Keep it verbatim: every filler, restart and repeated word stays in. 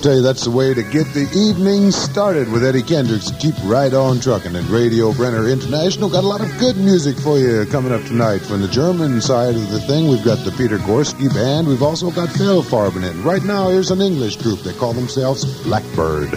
tell you, that's the way to get the evening started with Eddie Kendricks. Keep right on trucking at Radio Brenner International. Got a lot of good music for you coming up tonight. From the German side of the thing, we've got the Peter Gorski Band. We've also got Phil Farben in. Right now, here's an English group. They call themselves Blackbird.